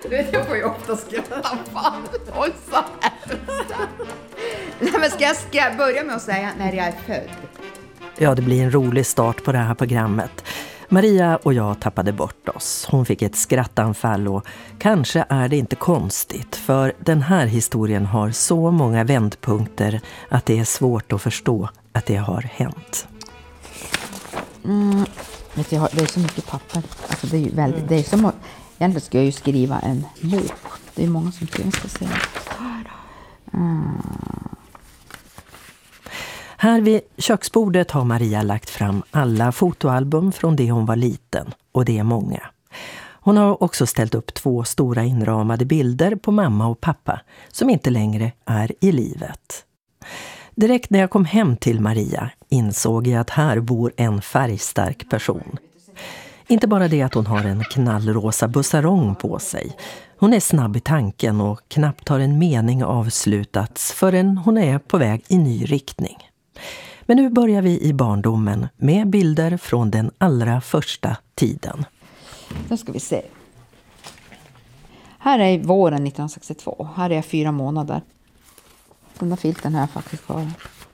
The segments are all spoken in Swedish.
Jag får ju ofta skratta. Fan, håll så här. Nej, men ska jag börja med att säga när jag är född? Ja, det blir en rolig start på det här programmet. Maria och jag tappade bort oss. Hon fick ett skrattanfall och kanske är det inte konstigt, för den här historien har så många vändpunkter att det är svårt att förstå att det har hänt. Vet jag, det är så mycket papper. Alltså det är ju väldigt, det är som att, egentligen ska jag ju skriva en bok. Det är många som tycker jag ska säga. Här vid köksbordet har Maria lagt fram alla fotoalbum från det hon var liten, och det är många. Hon har också ställt upp 2 stora inramade bilder på mamma och pappa som inte längre är i livet. Direkt när jag kom hem till Maria insåg jag att här bor en färgstark person. Inte bara det att hon har en knallrosa bussarong på sig. Hon är snabb i tanken och knappt har en mening avslutats förrän hon är på väg i ny riktning. Men nu börjar vi i barndomen med bilder från den allra första tiden. Då ska vi se. Här är våren 1962. Här är jag 4 månader. Den där filten har jag faktiskt kvar.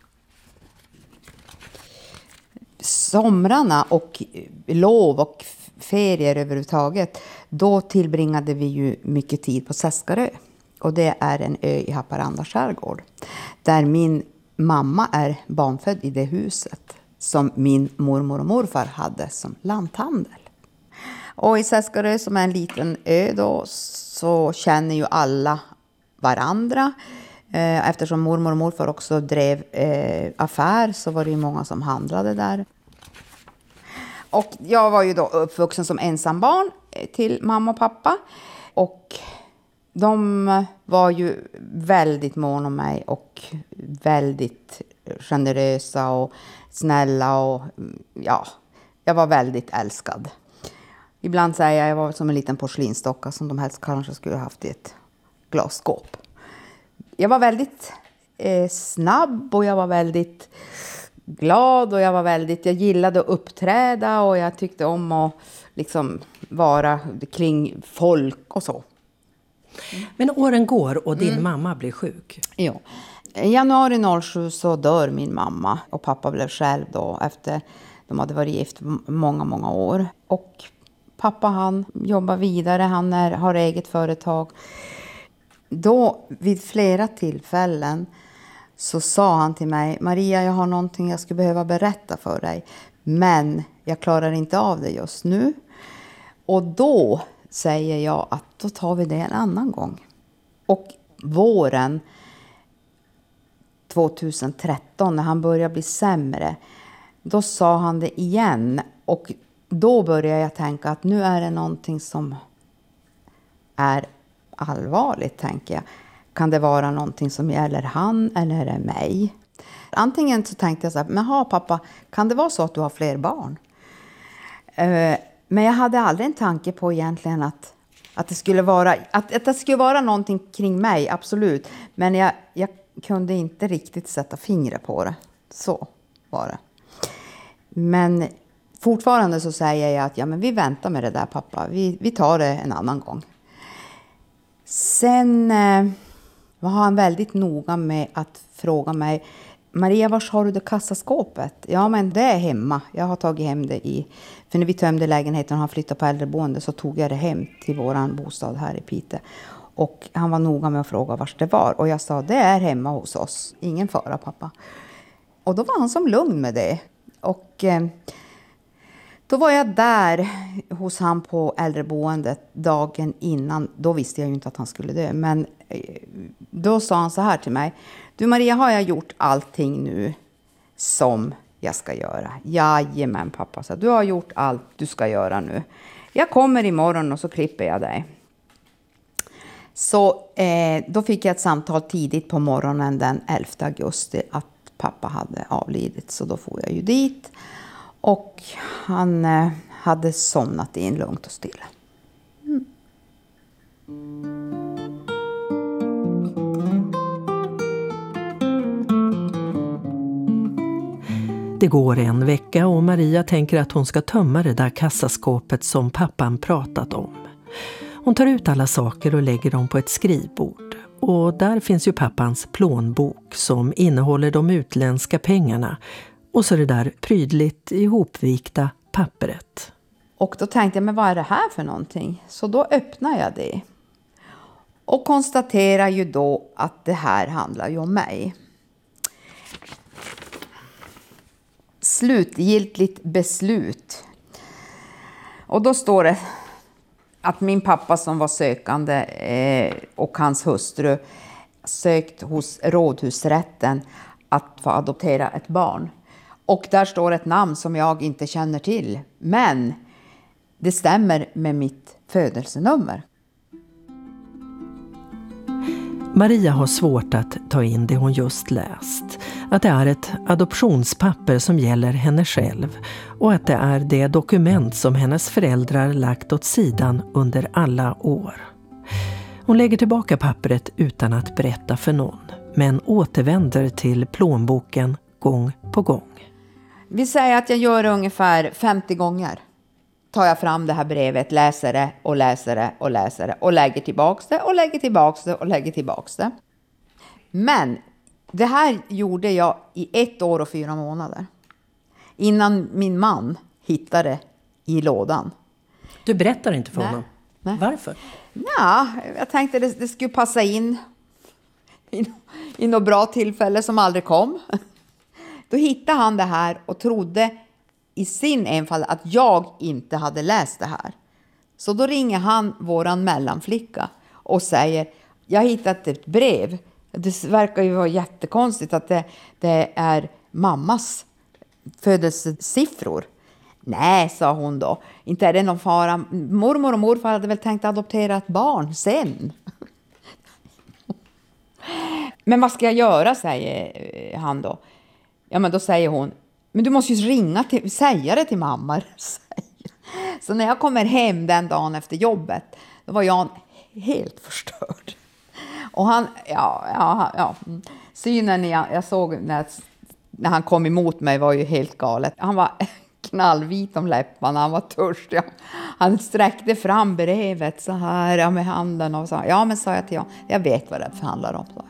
Somrarna och lov och ferier överhuvudtaget, då tillbringade vi ju mycket tid på Seskarö. Och det är en ö i Haparanda skärgård. Där min mamma är barnfödd i det huset som min mormor och morfar hade som lanthandel. Och i Seskarö, som är en liten ö då, så känner ju alla varandra. Eftersom mormor och morfar också drev affär, så var det ju många som handlade där. Och jag var ju då uppvuxen som ensam barn till mamma och pappa. Och de var ju väldigt mån om mig och väldigt generösa och snälla. Och ja, jag var väldigt älskad. Ibland säger jag var som en liten porslinstocka som de helst kanske skulle ha haft i ett glasskåp. Jag var väldigt snabb och jag var väldigt glad och jag gillade att uppträda och jag tyckte om att liksom vara kring folk och så. Men åren går och din mamma blir sjuk. Ja. I januari 07 så dör min mamma och pappa blev själv då efter de hade varit gift många år. Och pappa han jobbar vidare, har eget företag. Då vid flera tillfällen så sa han till mig: Maria, jag har någonting jag skulle behöva berätta för dig. Men jag klarar inte av det just nu. Och då säger jag att då tar vi det en annan gång. Och våren 2013 när han började bli sämre, då sa han det igen. Och då började jag tänka att nu är det någonting som är allvarligt, tänker jag. Kan det vara någonting som gäller han eller är det mig? Antingen så tänkte jag så här: men pappa, kan det vara så att du har fler barn? Men jag hade aldrig en tanke på egentligen att det skulle vara någonting kring mig, absolut. Men jag kunde inte riktigt sätta fingret på det. Så var det. Men fortfarande så säger jag att men vi väntar med det där, pappa. Vi tar det en annan gång. Sen var han väldigt noga med att fråga mig: Maria, var har du det kassaskåpet? Ja, men det är hemma. Jag har tagit hem det för när vi tömde lägenheten och han flyttade på äldreboende så tog jag det hem till våran bostad här i Piteå. Och han var noga med att fråga var det var. Och jag sa: det är hemma hos oss. Ingen fara, pappa. Och då var han som lugn med det. Och då var jag där hos han på äldreboendet dagen innan. Då visste jag ju inte att han skulle dö. Men då sa han så här till mig: du Maria, har jag gjort allting nu som jag ska göra? Jajamän, pappa. Så du har gjort allt du ska göra nu. Jag kommer imorgon och så klipper jag dig. Så då fick jag ett samtal tidigt på morgonen den 11 augusti att pappa hade avlidit. Så då får jag ju dit. Och han hade somnat in lugnt och stilla. Det går en vecka och Maria tänker att hon ska tömma det där kassaskåpet som pappan pratat om. Hon tar ut alla saker och lägger dem på ett skrivbord. Och där finns ju pappans plånbok som innehåller de utländska pengarna. Och så det där prydligt ihopvikta pappret. Och då tänkte jag, men vad är det här för någonting? Så då öppnar jag det. Och konstaterar ju då att det här handlar ju om mig. Slutgiltigt beslut. Och då står det att min pappa som var sökande och hans hustru sökt hos rådhusrätten att få adoptera ett barn. Och där står ett namn som jag inte känner till. Men det stämmer med mitt födelsenummer. Maria har svårt att ta in det hon just läst. Att det är ett adoptionspapper som gäller henne själv. Och att det är det dokument som hennes föräldrar lagt åt sidan under alla år. Hon lägger tillbaka pappret utan att berätta för någon. Men återvänder till plånboken gång på gång. Vi säger att jag gör det ungefär 50 gånger. Tar jag fram det här brevet, läser det och läser det och läser det. Och lägger tillbaks det och lägger tillbaks det och lägger tillbaks det. Men det här gjorde jag i 1 år och 4 månader. Innan min man hittade i lådan. Du berättar inte för honom? Nej. Varför? Ja, jag tänkte det skulle passa in i något bra tillfälle som aldrig kom. Då hittade han det här och trodde i sin enfald att jag inte hade läst det här. Så då ringer han våran mellanflicka och säger, jag har hittat ett brev. Det verkar ju vara jättekonstigt att det är mammas födelsesiffror. Nej, sa hon då. Inte är det någon fara. Mormor och morfar hade väl tänkt adoptera ett barn sen. Men vad ska jag göra, säger han då. Ja, men då säger hon, men du måste ju säga det till mamma. Så när jag kommer hem den dagen efter jobbet, då var jag helt förstörd. Och han, synen jag såg när han kom emot mig var ju helt galet. Han var knallvit om läpparna, han var törstig. Han sträckte fram brevet så här med handen och sa, ja men sa jag till honom, jag vet vad det handlar om. Så.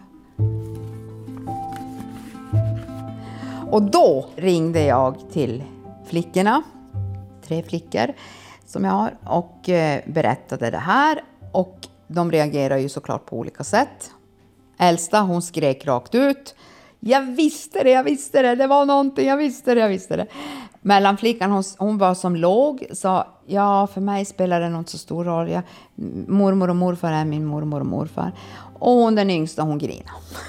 Och då ringde jag till flickorna, 3 flickor som jag har, och berättade det här. Och de reagerar ju såklart på olika sätt. Äldsta, hon skrek rakt ut. Jag visste det, det var någonting, jag visste det. Mellanflickan, hon var som låg, sa, ja för mig spelar det inte så stor roll. Mormor och morfar är min mormor och morfar. Och hon den yngsta, hon grina.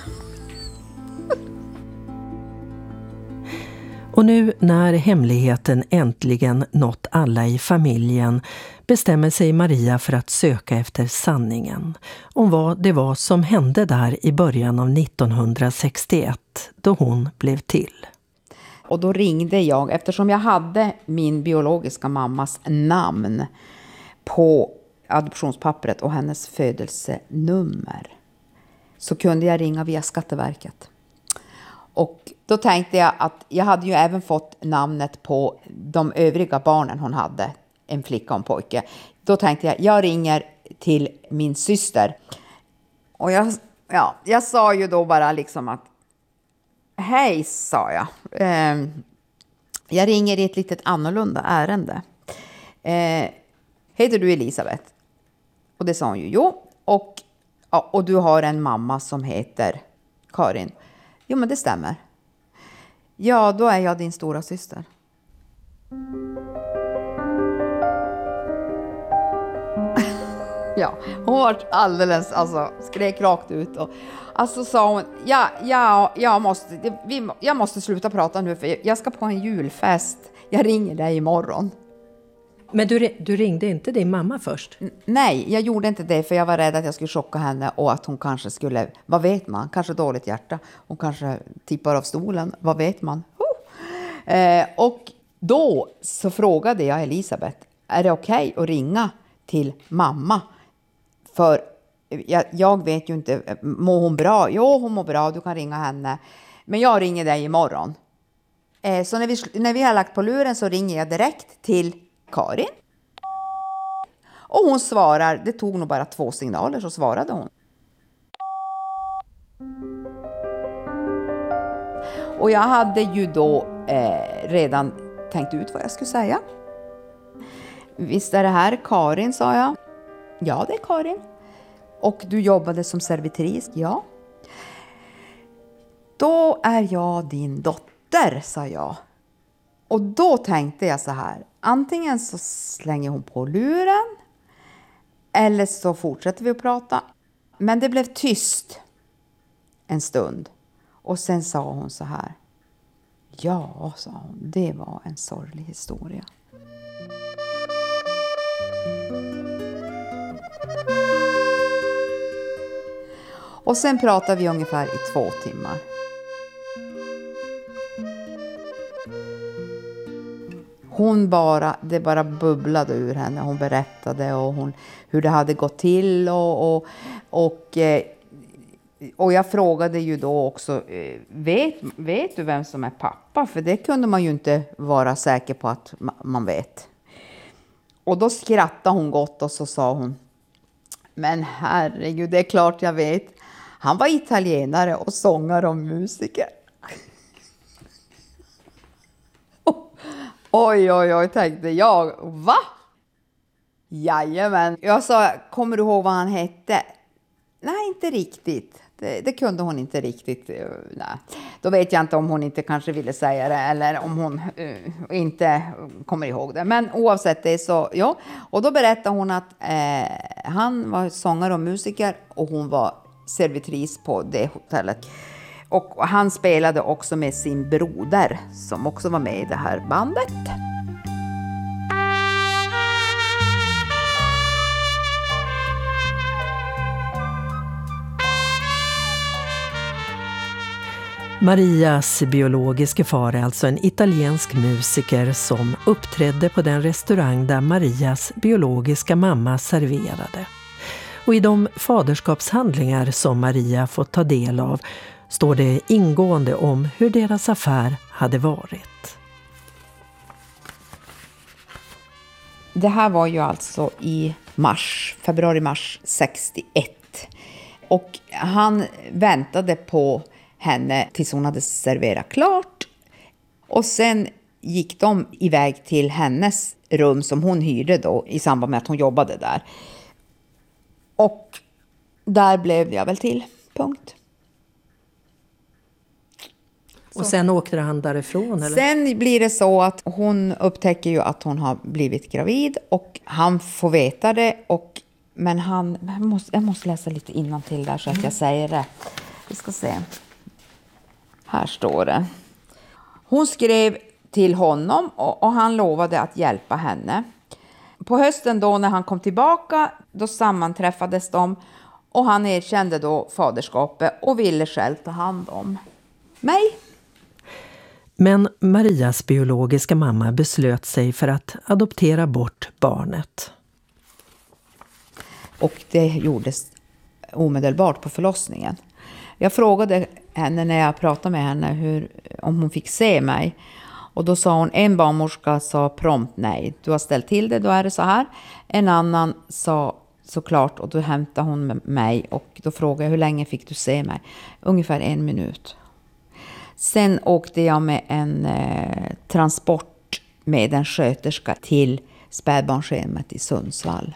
Och nu när hemligheten äntligen nått alla i familjen bestämmer sig Maria för att söka efter sanningen om vad det var som hände där i början av 1961 då hon blev till. Och då ringde jag, eftersom jag hade min biologiska mammas namn på adoptionspappret och hennes födelsenummer, så kunde jag ringa via Skatteverket. Och då tänkte jag att jag hade ju även fått namnet på de övriga barnen hon hade, en flicka och en pojke. Då tänkte jag ringer till min syster. Och jag sa ju då bara liksom att, hej, sa jag. Jag ringer i ett litet annorlunda ärende. Heter du Elisabeth? Och det sa hon ju, jo. Och du har en mamma som heter Karin. Jo, men det stämmer. Ja, då är jag din stora syster. Ja, hon var alldeles, skrek rakt ut. Och, sa hon, jag måste sluta prata nu för jag ska på en julfest. Jag ringer dig imorgon. Men du ringde inte din mamma först? Nej, jag gjorde inte det för jag var rädd att jag skulle chocka henne och att hon kanske skulle, vad vet man, kanske dåligt hjärta. Hon kanske tippar av stolen, vad vet man. Och då så frågade jag Elisabeth, är det okej att ringa till mamma? För jag vet ju inte, mår hon bra? Jo, hon mår bra, du kan ringa henne. Men jag ringer dig imorgon. Så när vi har lagt på luren så ringer jag direkt till Karin. Och hon svarar, det tog nog bara 2 signaler så svarade hon. Och jag hade ju då redan tänkt ut vad jag skulle säga. Visst är det här Karin, sa jag. Ja, det är Karin. Och du jobbade som servitris, ja. Då är jag din dotter, sa jag. Och då tänkte jag så här. Antingen så slänger hon på luren. Eller så fortsätter vi att prata. Men det blev tyst en stund. Och sen sa hon så här. Ja, sa hon. Det var en sorglig historia. Och sen pratade vi ungefär i 2 timmar. Det bara bubblade ur henne. Hon berättade hur det hade gått till. Och jag frågade ju då också, vet du vem som är pappa? För det kunde man ju inte vara säker på att man vet. Och då skrattade hon gott och så sa hon, men herregud, det är klart jag vet. Han var italienare och sångare och musiker. Oj, tänkte jag. Va? Jajamän. Jag sa, kommer du ihåg vad han hette? Nej, inte riktigt. Det kunde hon inte riktigt. Nej. Då vet jag inte om hon inte kanske ville säga det eller om hon inte kommer ihåg det. Men oavsett det så, ja. Och då berättade hon att han var sångare och musiker och hon var servitris på det hotellet. Och han spelade också med sin broder som också var med i det här bandet. Marias biologiska far är alltså en italiensk musiker som uppträdde på den restaurang där Marias biologiska mamma serverade. Och i de faderskapshandlingar som Maria fått ta del av står det ingående om hur deras affär hade varit. Det här var ju alltså i februari-mars 61. Och han väntade på henne tills hon hade serverat klart. Och sen gick de iväg till hennes rum som hon hyrde då i samband med att hon jobbade där. Och där blev jag väl till. Punkt. Och sen åkte han därifrån? Eller? Sen blir det så att hon upptäcker ju att hon har blivit gravid. Och han får veta det. Men jag måste läsa lite innantill där så att jag säger det. Vi ska se. Här står det. Hon skrev till honom och han lovade att hjälpa henne. På hösten då när han kom tillbaka, då sammanträffades de och han erkände då faderskapet och ville själv ta hand om mig. Men Marias biologiska mamma beslöt sig för att adoptera bort barnet. Och det gjordes omedelbart på förlossningen. Jag frågade henne när jag pratade med henne om hon fick se mig. Och då sa hon, en barnmorska sa prompt nej. Du har ställt till det, då är det så här. En annan sa såklart och då hämtade hon mig. Och då frågade jag, hur länge fick du se mig? Ungefär 1 minut. Sen åkte jag med en transport med en sköterska till spädbarnshemmet i Sundsvall.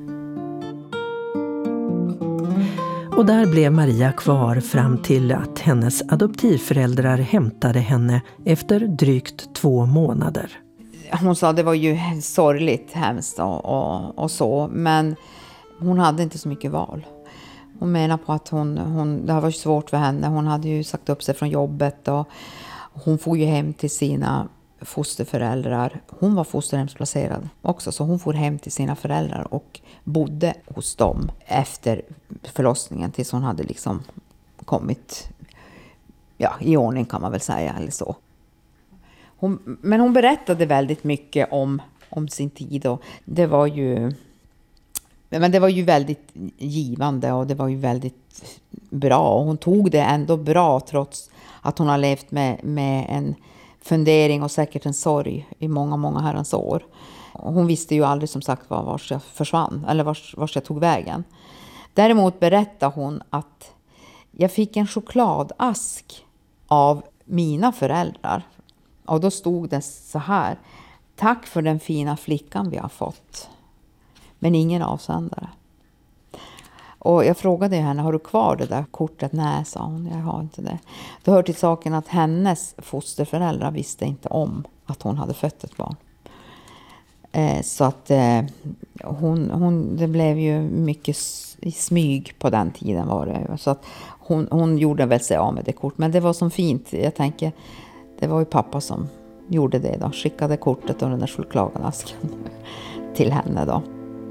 Och där blev Maria kvar fram till att hennes adoptivföräldrar hämtade henne efter drygt 2 månader. Hon sa det var ju sorgligt, hemskt och så, men hon hade inte så mycket val. Hon menar på att det var svårt för henne. Hon hade ju sagt upp sig från jobbet och hon får ju hem till sina fosterföräldrar. Hon var fosterhemsplacerad också, så hon får hem till sina föräldrar och bodde hos dem efter förlossningen tills hon hade liksom kommit i ordning, kan man väl säga, eller så. Men hon berättade väldigt mycket om sin tid och det var ju väldigt givande och det var ju väldigt bra. Och hon tog det ändå bra trots att hon har levt med en fundering och säkert en sorg i många, många herrans år. Hon visste ju aldrig som sagt vars jag försvann eller vars jag tog vägen. Däremot berättade hon att jag fick en chokladask av mina föräldrar. Och då stod det så här: tack för den fina flickan vi har fått. Men ingen avsändare. Och jag frågade henne, har du kvar det där kortet? Nej, sa hon, jag har inte det. Det hör till saken att hennes fosterföräldrar visste inte om att hon hade fött ett barn. Så att det blev ju mycket i smyg på den tiden var det. Så att hon gjorde väl sig av med det kort. Men det var så fint. Jag tänker, det var ju pappa som gjorde det då. Skickade kortet och den där chokladasken till henne då.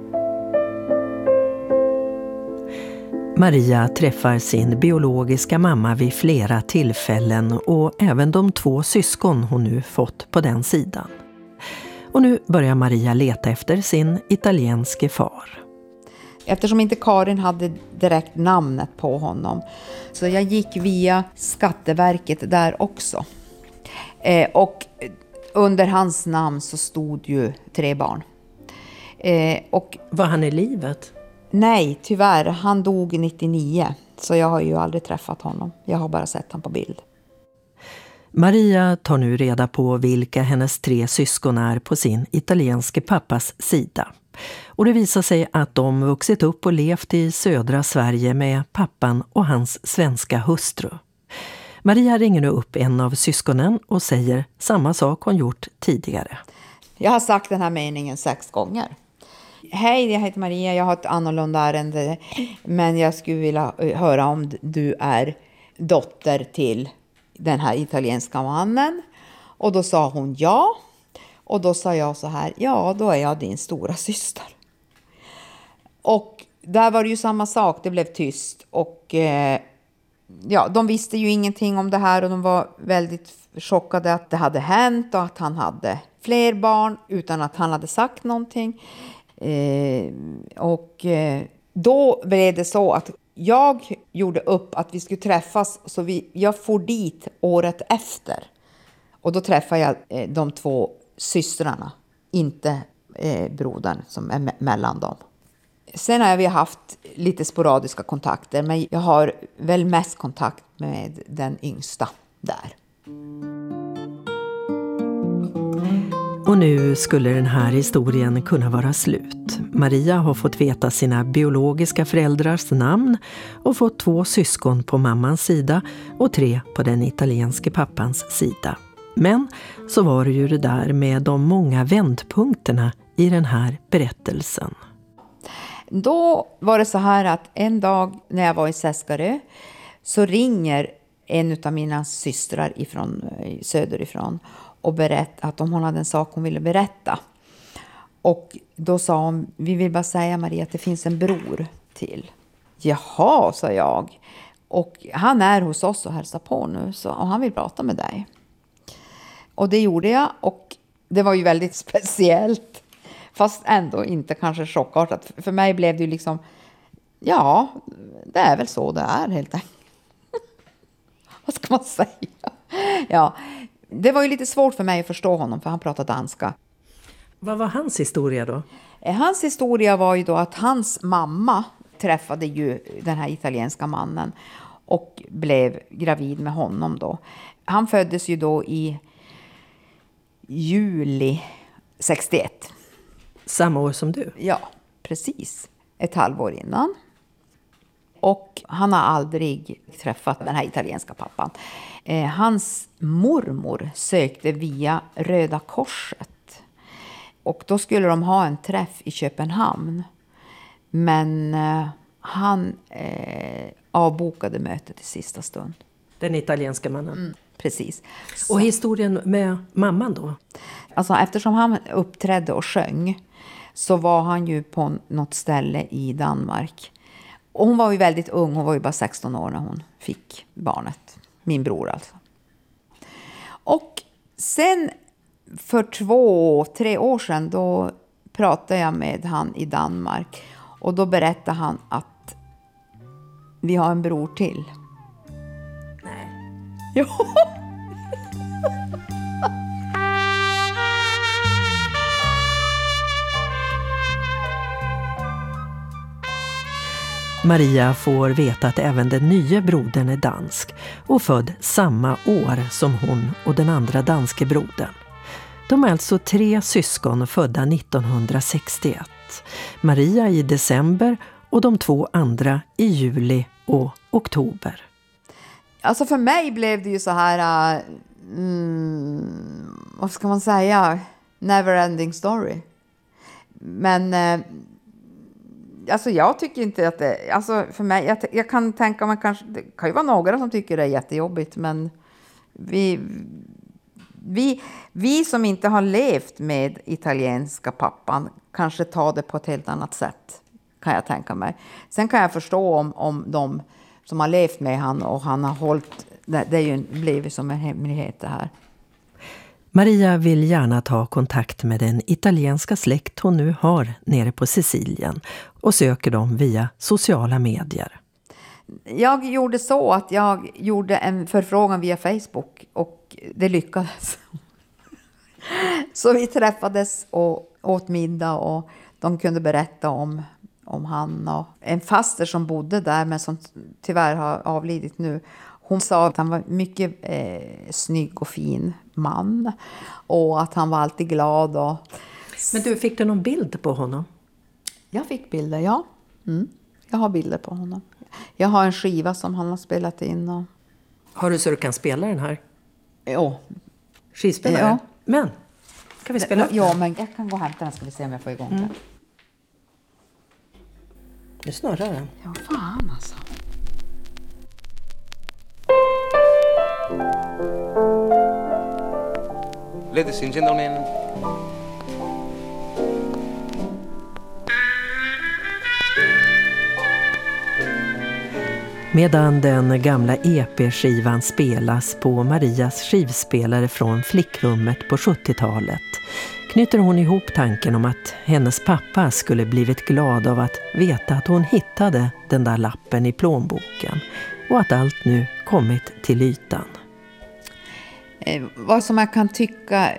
Maria träffar sin biologiska mamma vid flera tillfällen och även de 2 syskon hon nu fått på den sidan. Och nu börjar Maria leta efter sin italienske far. Eftersom inte Karin hade direkt namnet på honom, så jag gick via Skatteverket där också. Och under hans namn så stod ju 3 barn. Och var han i livet? Nej, tyvärr. Han dog 99. Så jag har ju aldrig träffat honom. Jag har bara sett honom på bild. Maria tar nu reda på vilka hennes 3 syskon är på sin italienske pappas sida. Och det visar sig att de vuxit upp och levt i södra Sverige med pappan och hans svenska hustru. Maria ringer nu upp en av syskonen och säger samma sak hon gjort tidigare. Jag har sagt den här meningen 6 gånger. Hej, jag heter Maria, jag har ett annorlunda ärende, men jag skulle vilja höra om du är dotter till den här italienska mannen. Och då sa hon ja. Och då sa jag så här, ja, då är jag din stora syster. Och där var det ju samma sak, det blev tyst. Och ja, de visste ju ingenting om det här och de var väldigt chockade att det hade hänt och att han hade fler barn utan att han hade sagt någonting. Då blev det så att jag gjorde upp att vi skulle träffas, så jag for dit året efter. Och då träffade jag de 2 systrarna, inte brodern som är mellan dem. Sen har vi haft lite sporadiska kontakter, men jag har väl mest kontakt med den yngsta där. Och nu skulle den här historien kunna vara slut. Maria har fått veta sina biologiska föräldrars namn och fått 2 syskon på mammans sida och 3 på den italienske pappans sida. Men så var det ju det där med de många vändpunkterna i den här berättelsen. Då var det så här att en dag när jag var i Seskarö så ringer en av mina systrar söderifrån och berättade att hon hade en sak hon ville berätta. Och då sa hon, vi vill bara säga Maria att det finns en bror till. Jaha, sa jag. Och han är hos oss och hälsar på nu och han vill prata med dig. Och det gjorde jag och det var ju väldigt speciellt. Fast ändå inte kanske chockartat. För mig blev det ju liksom, ja, det är väl så det är helt enkelt. Vad ska man säga? Ja, det var ju lite svårt för mig att förstå honom för han pratade danska. Vad var hans historia då? Hans historia var ju då att hans mamma träffade ju den här italienska mannen och blev gravid med honom då. Han föddes ju då i juli 61. Samma år som du? Ja, precis. Ett halvår innan. Och han har aldrig träffat den här italienska pappan. Hans mormor sökte via Röda Korset. Och då skulle de ha en träff i Köpenhamn. Men han avbokade mötet i sista stund. Den italienska mannen? Precis. Och historien med mamman då? Alltså eftersom han uppträdde och sjöng så var han ju på något ställe i Danmark. Och hon var ju väldigt ung, hon var ju bara 16 år när hon fick barnet. Min bror alltså. Och sen för 2-3 år sedan då pratade jag med han i Danmark. Och då berättade han att vi har en bror till. Nej. Jo. Maria får veta att även den nya brodern är dansk och född samma år som hon och den andra danske brodern. De är alltså 3 syskon födda 1961. Maria i december och de 2 andra i juli och oktober. Alltså för mig blev det ju så här, vad ska man säga, never ending story. Men alltså jag tycker inte att det, alltså för mig, jag kan tänka mig kanske, det kan ju vara några som tycker det är jättejobbigt, men vi som inte har levt med italienska pappan kanske tar det på ett helt annat sätt, kan jag tänka mig. Sen kan jag förstå om de som har levt med han och han har hållit, det är ju blivit som en hemlighet det här. Maria vill gärna ta kontakt med den italienska släkt hon nu har nere på Sicilien och söker dem via sociala medier. Jag gjorde så att jag gjorde en förfrågan via Facebook och det lyckades. Så vi träffades och åt middag och de kunde berätta om han och en faster som bodde där men som tyvärr har avlidit nu. Hon sa att han var mycket snygg och fin man och att han var alltid glad. Men du, fick du någon bild på honom? Jag fick bilder, ja. Jag har bilder på honom. Jag har en skiva som han har spelat in. Och... Har du så du kan spela den här? Ja. Skivspelare? Ja. Men, kan vi spela? Ja, men jag kan gå och hämta den, ska vi se om jag får igång den. Nu snurrar den. Ja, fan alltså. Ladies and gentlemen. Medan den gamla EP-skivan spelas på Marias skivspelare från flickrummet på 70-talet knyter hon ihop tanken om att hennes pappa skulle blivit glad av att veta att hon hittade den där lappen i plånboken och att allt nu kommit till ytan. Vad som jag kan tycka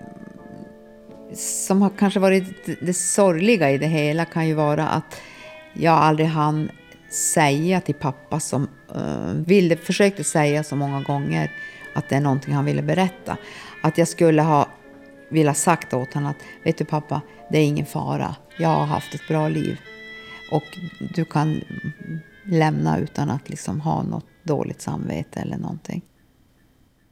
som har kanske varit det sorgliga i det hela kan ju vara att jag aldrig hann säga till pappa som försökte säga så många gånger att det är någonting han ville berätta. Att jag skulle ha velat sagt åt honom att vet du pappa, det är ingen fara. Jag har haft ett bra liv. Och du kan lämna utan att liksom ha något dåligt samvete eller någonting.